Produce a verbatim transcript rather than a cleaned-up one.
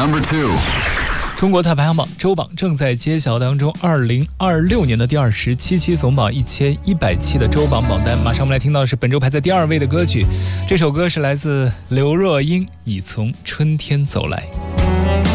Number two。 中国台排行榜周榜正在揭晓当中，二零二六年的第二十七期总榜一千一百期的周榜榜单。马上我们来听到的是本周排在第二位的歌曲，这首歌是来自刘若英，《你从春天走来》。